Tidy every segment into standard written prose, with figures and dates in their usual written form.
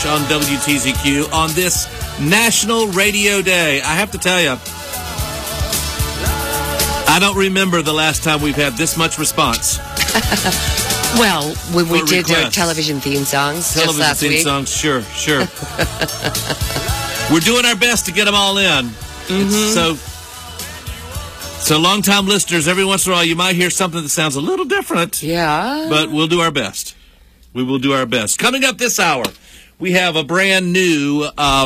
Rush on WTZQ on this National Radio Day. I have to tell you, I don't remember the last time we've had this much response. Well, when we did our requests. television theme songs just last Television theme week. songs, sure. We're doing our best to get them all in. So long-time listeners, every once in a while you might hear something that sounds a little different. Yeah. But we'll do our best. We will do our best. Coming up this hour, we have a brand new,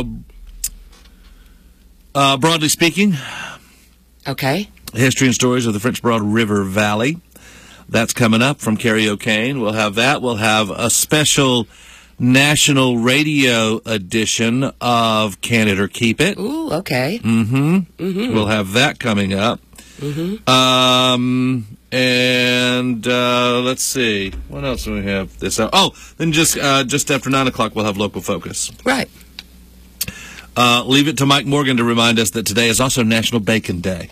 broadly speaking, Okay. history and stories of the French Broad River Valley. That's coming up from Carrie O'Kane. We'll have that. We'll have a special national radio edition of Can It or Keep It. Ooh, okay. We'll have that coming up. And let's see. What else do we have this hour? Oh, then just after 9 o'clock, we'll have Local Focus. Right. Leave it to Mike Morgan to remind us that today is also National Bacon Day.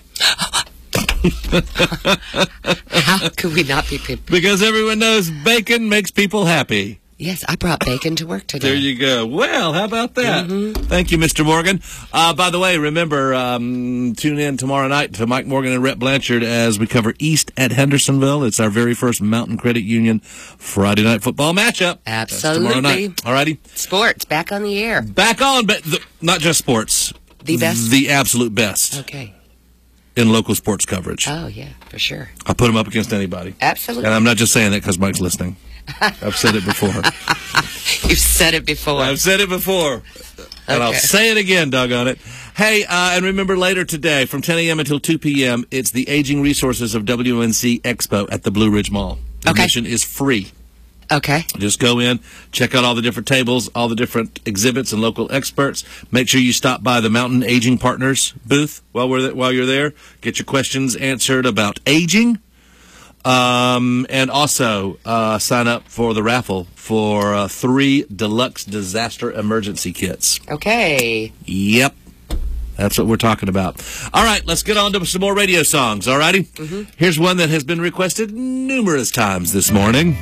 How could we not be prepared? Because everyone knows bacon makes people happy. Yes, I brought bacon to work today. There you go. Well, how about that? Thank you, Mr. Morgan. By the way, remember, tune in tomorrow night to Mike Morgan and Rhett Blanchard as we cover East at Hendersonville. It's our very first Mountain Credit Union Friday night football matchup. Absolutely. That's tomorrow night. All righty. Sports, back on the air. Back on, but not just sports. The best? The absolute best Okay. in local sports coverage. Oh, yeah, for sure. I put them up against anybody. Absolutely. And I'm not just saying that because Mike's listening. I've said it before. You've said it before. I've said it before. And I'll Okay. say it again, doggone it. Hey, and remember later today from 10 a.m. until 2 p.m., it's the Aging Resources of WNC Expo at the Blue Ridge Mall. Admission is free. Okay. Just go in, check out all the different tables, all the different exhibits and local experts. Make sure you stop by the Mountain Aging Partners booth while you're there. Get your questions answered about aging. And also sign up for the raffle for 3 deluxe disaster emergency kits. Okay. Yep. That's what we're talking about. All right, let's get on to some more radio songs, all righty? Here's one that has been requested numerous times this morning.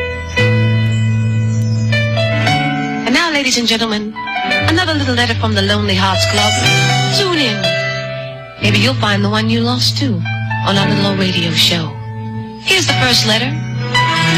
And now, ladies and gentlemen, another little letter from the Lonely Hearts Club. Tune in. Maybe you'll find the one you lost too on our little old radio show. Here's the first letter